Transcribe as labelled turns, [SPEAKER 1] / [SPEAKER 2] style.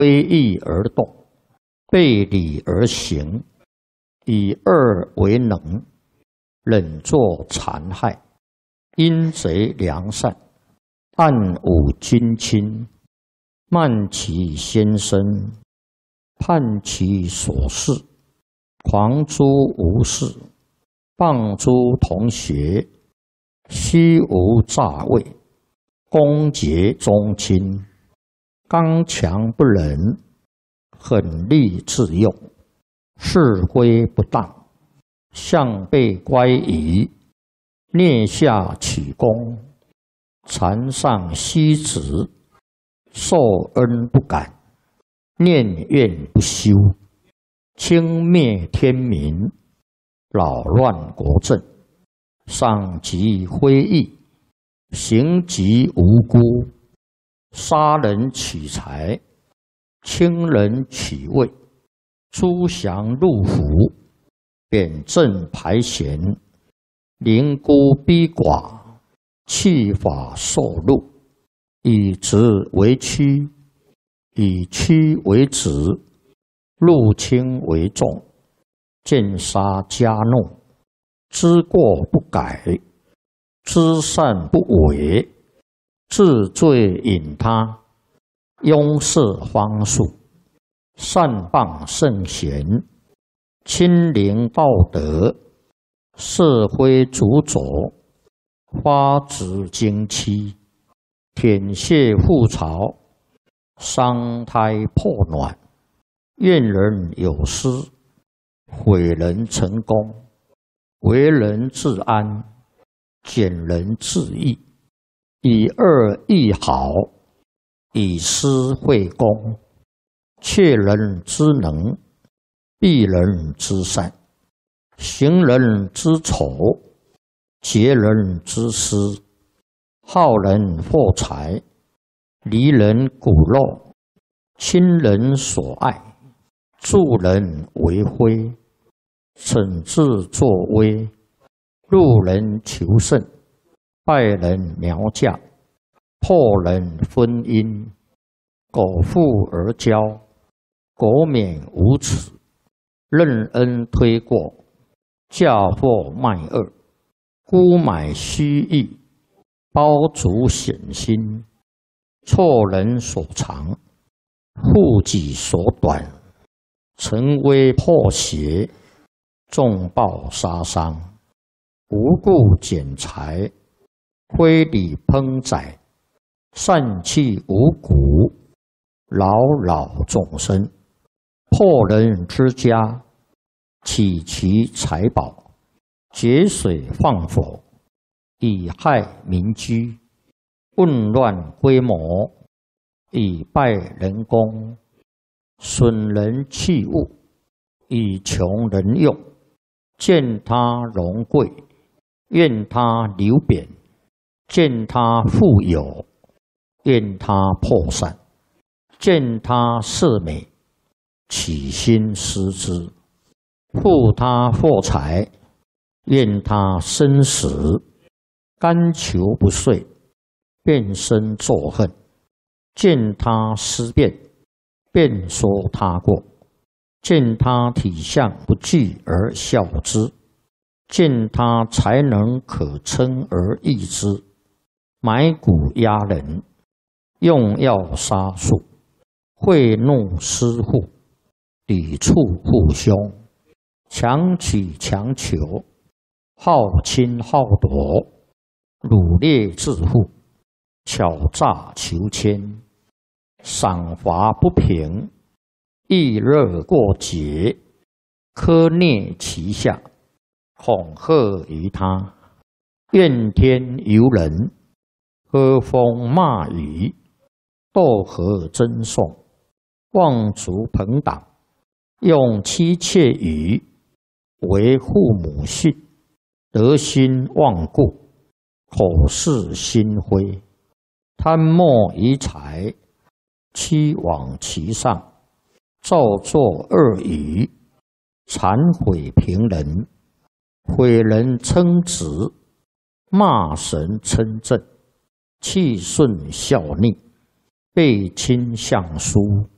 [SPEAKER 1] 非义而动，背礼而行，以恶为能，忍作残害，阴贼良善，暗侮君亲，慢其先生，叛其所事，狂诸无事，谤诸同学，虚无诈伪，攻讦宗亲，刚强不仁，狠戾自用，是非不当，向背乖疑，蹑下取功，残上息职，受恩不感，念怨不休，轻蔑天民，扰乱国政，伤及非义，刑及无辜，杀人取财，轻人取位，诛降入府，贬正排贤，凌孤逼寡，弃法受禄，以直为曲，以曲为直，入轻为重，见杀加怒，知过不改，知善不为，治罪引他，庸事方术，善谤圣贤，亲临道德，是非主佐，发指经期，舔血覆巢，伤胎破卵，怨人有失，毁人成功，为人自安，减人自益，以恶易好，以私会公，窃人之能，避人之善，行人之丑，劫人之私，好人获财，离人骨肉，亲人所爱，助人为非，惩治作威，入人求胜，败人苗嫁，破人婚姻，苟富而骄，苟免无耻，任恩推过，嫁祸卖恶，沽买虚益，包足险心，错人所长，护己所短，陈威破邪，重暴杀伤，无故剪裁，非礼烹宰，散弃五谷，扰扰众生，破人之家，起其财宝，节水放火，以害民居，混乱规模，以败人功，损人器物，以穷人用，见他荣贵，怨他流贬，见他富有，怨他破散，见他色美，起心思之，负他获财，怨他生死，甘求不遂，变身作恨，见他思变，便说他过，见他体相不具而笑之，见他才能可称而易之，埋骨压人，用药杀术，贿赂私户，抵触父兄，强取强求，好侵好夺，掳掠致富，巧诈求签，赏罚不平，易热过节，苛虐其下，恐吓于他，怨天尤人，喝风骂雨，斗河争讼，妄族朋党，用妻妾语，为父母训，德心忘故，口是心非，贪墨于财，欺罔其上，造作恶语，谄毁平人，毁人称职，骂神称正，气顺效逆，背亲相疏，